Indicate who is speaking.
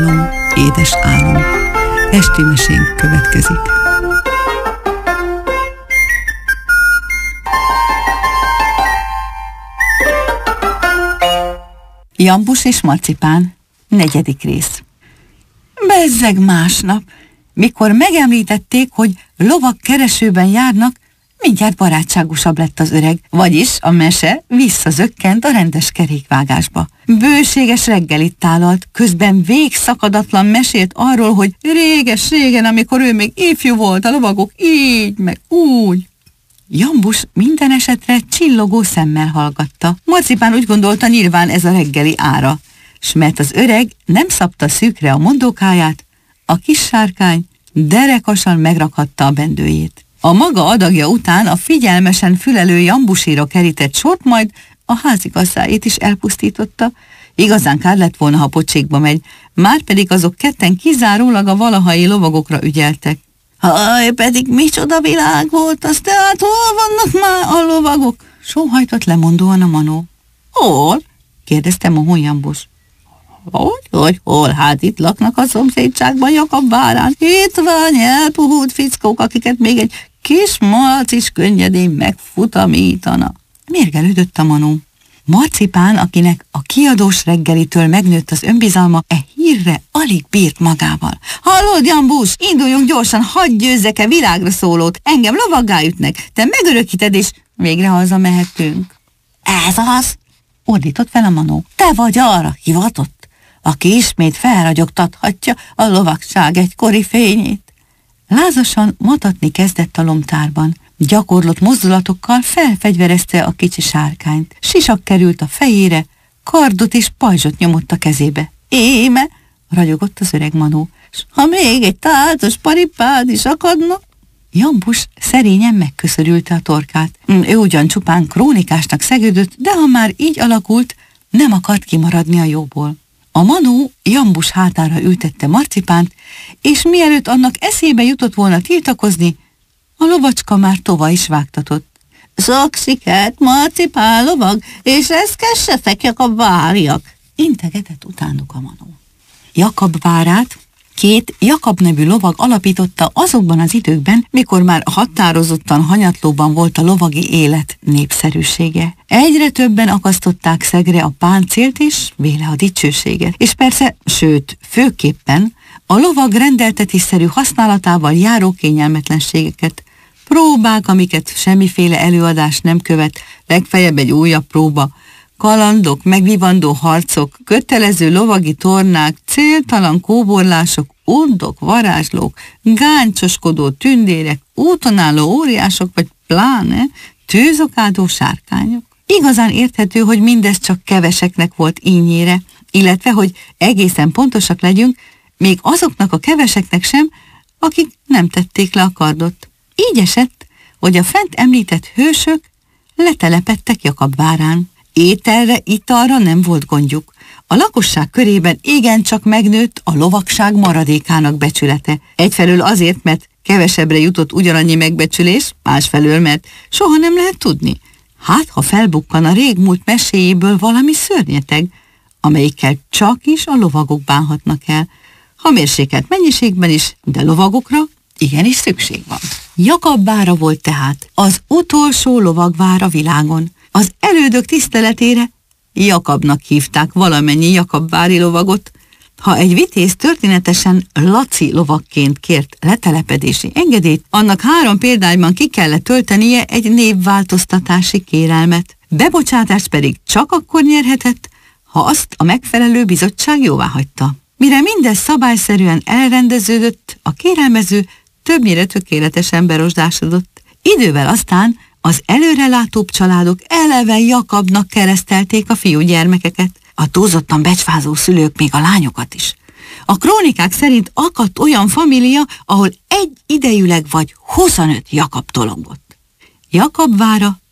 Speaker 1: Édes álom. Esti mesénk következik. Jambus és Marcipán, 4. rész. Bezzeg másnap, mikor megemlítették, hogy lovak keresőben járnak, mindjárt barátságosabb lett az öreg, vagyis a mese visszazökkent a rendes kerékvágásba. Bőséges reggelit tálalt, közben végszakadatlan mesélt arról, hogy réges-régen, amikor ő még ifjú volt, a lovagok így, meg úgy. Jambus minden esetre csillogó szemmel hallgatta. Marcipán úgy gondolta, nyilván ez a reggeli ára, s mert az öreg nem szabta szűkre a mondókáját, a kis sárkány derekasan megrakhatta a bendőjét. A maga adagja után a figyelmesen fülelő Jambusira kerített sort, majd a házigazdáit is elpusztította. Igazán kár lett volna, ha pocsékba megy, márpedig azok ketten kizárólag a valahai lovagokra ügyeltek. Haj, pedig micsoda világ volt az, tehát hol vannak már a lovagok? Sóhajtott lemondóan a manó. Hol? kérdezte mohón Jambus. Hol? Hát itt laknak a szomszédságban Jakab várán. Hitvány, elpuhult fickók, akiket még egy kis malac is könnyedén megfutamítana. Mérgelődött a manó. Marcipán, akinek a kiadós reggelitől megnőtt az önbizalma, hírre alig bírt magával. Hallod, Jambus, induljunk gyorsan, hadd győzzek-e világra szólót, engem lovaggá ütnek, te megörökíted, és végre hazamehetünk. Ez az, ordított fel a manó. Te vagy arra hivatott, aki ismét felragyogtathatja a lovagság egykori fényét. Lázasan matatni kezdett a lomtárban. Gyakorlott mozdulatokkal felfegyverezte a kicsi sárkányt. Sisak került a fejére, kardot és pajzsot nyomott a kezébe. Éme, ragyogott az öreg manó, s ha még egy tálcos paripád is akadna. Jambus szerényen megköszörülte a torkát. Ő ugyan csupán krónikásnak szegődött, de ha már így alakult, nem akart kimaradni a jóból. A manó Jambus hátára ültette Marcipánt, és mielőtt annak eszébe jutott volna tiltakozni, a lovacska már tova is vágtatott. Szokszikert, Marcipán lovag, és reszkessetek, Jakab várjak, integetett utánuk a manó. Jakab várát 2 Jakab nevű lovag alapította azokban az időkben, mikor már határozottan hanyatlóban volt a lovagi élet népszerűsége. Egyre többen akasztották szegre a páncélt és véle a dicsőséget. És persze, sőt, főképpen a lovag rendeltetésszerű használatával járó kényelmetlenségeket, próbák, amiket semmiféle előadás nem követ, legfeljebb egy újabb próba, kalandok, megvivandó harcok, kötelező lovagi tornák, céltalan kóborlások, undok, varázslók, gáncsoskodó tündérek, úton álló óriások, vagy pláne tűzokádó sárkányok. Igazán érthető, hogy mindez csak keveseknek volt ínyére, illetve, hogy egészen pontosak legyünk, még azoknak a keveseknek sem, akik nem tették le a kardot. Így esett, hogy a fent említett hősök letelepedtek Jakab várán. Ételre, italra nem volt gondjuk. A lakosság körében igencsak megnőtt a lovagság maradékának becsülete. Egyfelől azért, mert kevesebbre jutott ugyanannyi megbecsülés, másfelől, mert soha nem lehet tudni. Hát, ha felbukkan a régmúlt meséjéből valami szörnyeteg, amelyikkel csak is a lovagok bánhatnak el. Ha mérsékelt mennyiségben is, de lovagokra igenis szükség van. Jakab vára volt tehát az utolsó lovagvár a világon. Az elődök tiszteletére Jakabnak hívták valamennyi jakabvári lovagot. Ha egy vitéz történetesen Laci lovagként kért letelepedési engedélyt, annak 3 példányban ki kellett töltenie egy névváltoztatási kérelmet. Bebocsátást pedig csak akkor nyerhetett, ha azt a megfelelő bizottság jóváhagyta. Mire mindez szabályszerűen elrendeződött, a kérelmező többnyire tökéletesen berosdásodott. Idővel aztán az előrelátóbb családok eleve Jakabnak keresztelték a fiúgyermekeket, a túlzottan becsfázó szülők még a lányokat is. A krónikák szerint akadt olyan família, ahol egy idejűleg vagy 25 Jakab tolongott. Jakab vára